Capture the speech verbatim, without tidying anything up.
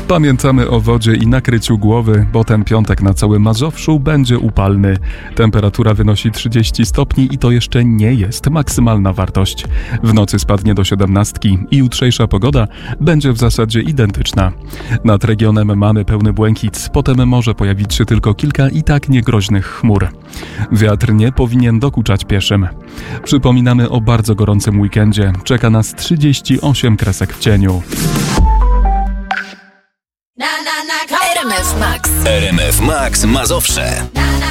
Pamiętamy o wodzie i nakryciu głowy, bo ten piątek na całym Mazowszu będzie upalny. Temperatura wynosi trzydzieści stopni i to jeszcze nie jest maksymalna wartość. W nocy spadnie do siedemnastki i jutrzejsza pogoda będzie w zasadzie identyczna. Nad regionem mamy pełny błękit, potem może pojawić się tylko kilka i tak niegroźnych chmur. Wiatr nie powinien dokuczać pieszym. Przypominamy o bardzo gorącym weekendzie. Czeka nas trzydzieści osiem kresek w cieniu. R M F Max. R M F Max Mazowsze.